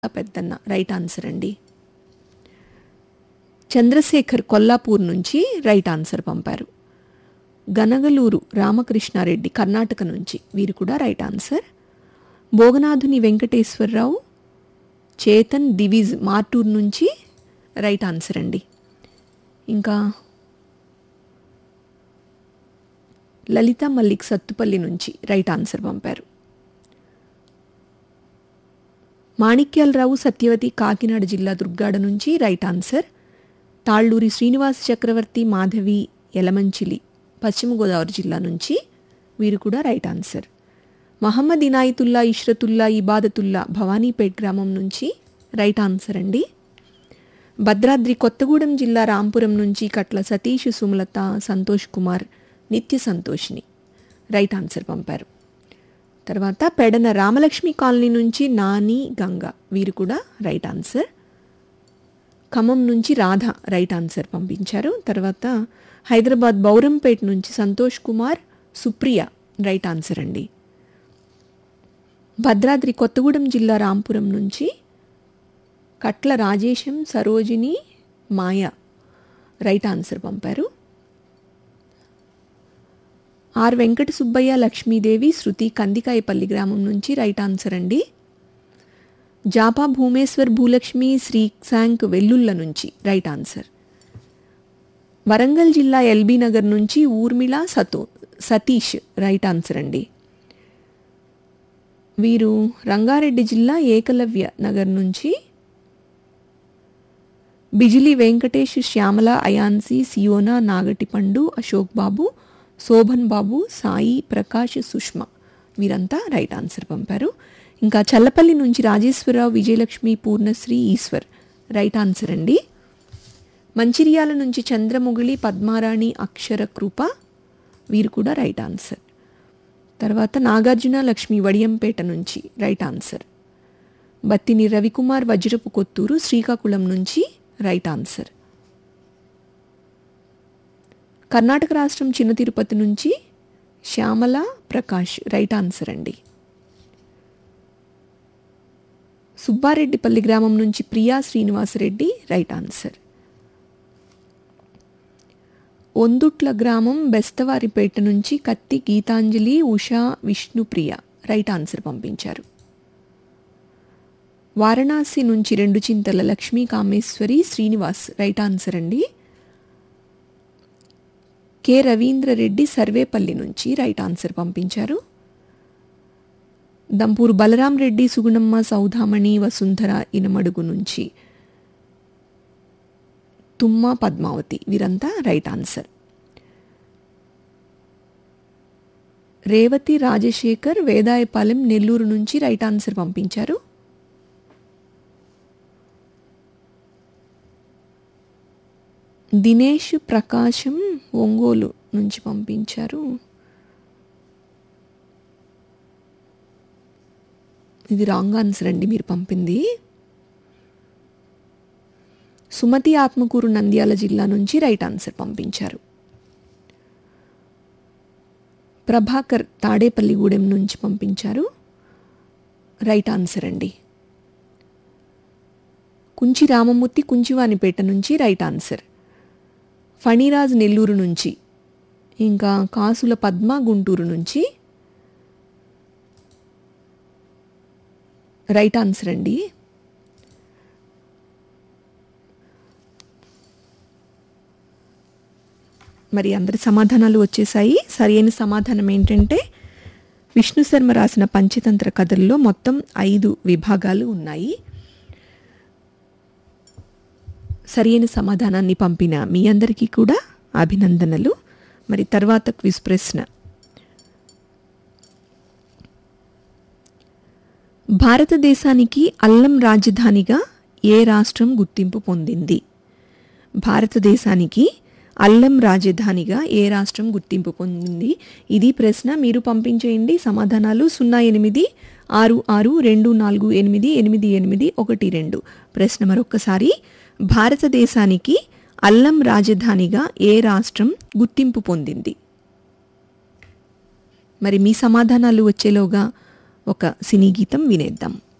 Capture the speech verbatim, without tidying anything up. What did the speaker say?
పెద్దన్న right answer అండి. చంద్రశేఖర్ కొల్లాపూర్ నుంచి right answer పంపారు. గనగలూరు రామకృష్ణారెడ్డి కర్ణాటక నుంచి వీరు కూడా రైట్ ఆన్సర్. భోగనాథుని వెంకటేశ్వరరావు చేతన్ దివిజ్ మార్టూర్ నుంచి రైట్ ఆన్సర్ అండి. ఇంకా లలిత మల్లిక్ సత్తుపల్లి నుంచి రైట్ ఆన్సర్ పంపారు. మాణిక్యాలరావు సత్యవతి కాకినాడ జిల్లా దుర్గాడ నుంచి రైట్ ఆన్సర్. తాళ్ళూరి శ్రీనివాస చక్రవర్తి మాధవి యలమంచిలి పశ్చిమ గోదావరి జిల్లా నుంచి వీరు కూడా రైట్ ఆన్సర్. మహమ్మద్ ఇనాయతుల్లా ఇష్రతుల్లా ఇబాదతుల్లా భవానీపేట్ గ్రామం నుంచి రైట్ ఆన్సర్ అండి. భద్రాద్రి కొత్తగూడెం జిల్లా రాంపురం నుంచి కట్ల సతీష్ సుమలత సంతోష్ కుమార్ నిత్య సంతోష్ని రైట్ ఆన్సర్ పంపారు. తర్వాత పెడన రామలక్ష్మి కాలనీ నుంచి నాని గంగ వీరు కూడా రైట్ ఆన్సర్. ఖమ్మం నుంచి రాధ రైట్ ఆన్సర్ పంపించారు. తర్వాత హైదరాబాద్ బౌరంపేట నుంచి సంతోష్ కుమార్ సుప్రియ రైట్ ఆన్సర్ అండి. భద్రాద్రి కొత్తగూడెం జిల్లా రాంపురం నుంచి కట్ల రాజేశం సరోజిని మాయ రైట్ ఆన్సర్ పంపారు. ఆర్ వెంకట సుబ్బయ్య లక్ష్మీదేవి శృతి కందికాయపల్లి గ్రామం నుంచి రైట్ ఆన్సర్ అండి. జాపా భూమేశ్వర్ భూలక్ష్మి శ్రీశాంక్ వెల్లుల్ల నుంచి రైట్ ఆన్సర్. వరంగల్ జిల్లా ఎల్బీ నగర్ నుంచి ఊర్మిళ సతో సతీష్ రైట్ ఆన్సర్ అండి. వీరు రంగారెడ్డి జిల్లా ఏకలవ్య నగర్ నుంచి బిజిలి వెంకటేష్ శ్యామల అయాన్సి సియోనా నాగటిపండు అశోక్ బాబు శోభన్ బాబు సాయి ప్రకాష్ సుష్మా వీరంతా రైట్ ఆన్సర్ పంపారు. ఇంకా చల్లపల్లి నుంచి రాజేశ్వరరావు విజయలక్ష్మి పూర్ణశ్రీ ఈశ్వర్ రైట్ ఆన్సర్ అండి. మంచిర్యాల నుంచి చంద్రముగిలి పద్మారాణి అక్షర కృప వీరు కూడా రైట్ ఆన్సర్. తర్వాత నాగార్జున లక్ష్మి వడియంపేట నుంచి రైట్ ఆన్సర్. బత్తిని రవికుమార్ వజ్రపు కొత్తూరు శ్రీకాకుళం నుంచి రైట్ ఆన్సర్. కర్ణాటక రాష్ట్రం చిన్న తిరుపతి నుంచి శ్యామల ప్రకాష్ రైట్ ఆన్సర్ అండి. సుబ్బారెడ్డిపల్లి గ్రామం నుంచి ప్రియా శ్రీనివాసరెడ్డి రైట్ ఆన్సర్. ఒందుట్ల గ్రామం బెస్తవారిపేట నుంచి కత్తి గీతాంజలి ఉషా విష్ణుప్రియ రైట్ ఆన్సర్ పంపించారు. వారణాసి నుంచి రెండు చింతల లక్ష్మీ కామేశ్వరి శ్రీనివాస్ రైట్ ఆన్సర్ అండి. కె రవీంద్రరెడ్డి సర్వేపల్లి నుంచి రైట్ ఆన్సర్ పంపించారు. దంపూరు బలరాం రెడ్డి సుగుణమ్మ సౌధామణి వసుంధర ఇనమడుగు నుంచి తుమ్మ పద్మావతి వీరంతా రైట్ ఆన్సర్. రేవతి రాజశేఖర్ వేదాయపాలెం నెల్లూరు నుంచి రైట్ ఆన్సర్ పంపించారు. దినేష్ ప్రకాశం ఒంగోలు నుంచి పంపించారు. ఇది రాంగ్ ఆన్సర్ అండి మీరు పంపింది. సుమతి ఆత్మకూరు నంద్యాల జిల్లా నుంచి రైట్ ఆన్సర్ పంపించారు. ప్రభాకర్ తాడేపల్లిగూడెం నుంచి పంపించారు రైట్ ఆన్సర్ అండి. కుంచి రామమూర్తి కుంచివానిపేట నుంచి రైట్ ఆన్సర్. ఫణిరాజ్ నెల్లూరు నుంచి ఇంకా కాసుల పద్మ గుంటూరు నుంచి రైట్ ఆన్సర్ అండి. మరి అందరి సమాధానాలు వచ్చేసాయి. సరైన సమాధానం ఏంటంటే విష్ణు శర్మ రాసిన పంచతంత్ర కథల్లో మొత్తం ఐదు విభాగాలు ఉన్నాయి. సరైన సమాధానాన్ని పంపిన మీ అందరికీ కూడా అభినందనలు. మరి తర్వాత క్విజ్ ప్రశ్న. భారతదేశానికి అల్లం రాజధానిగా ఏ రాష్ట్రం గుర్తింపు పొందింది? భారతదేశానికి అల్లం రాజధానిగా ఏ రాష్ట్రం గుర్తింపు పొందింది? ఇది ప్రశ్న. మీరు పంపించేయండి సమాధానాలు సున్నా ఎనిమిది ఆరు ఆరు రెండు నాలుగు ఎనిమిది ఎనిమిది ఎనిమిది ఒకటి రెండు. ప్రశ్న మరొక్కసారి, భారతదేశానికి అల్లం రాజధానిగా ఏ రాష్ట్రం గుర్తింపు పొందింది? మరి మీ సమాధానాలు వచ్చేలోగా ఒక సినీ గీతం వినేద్దాం.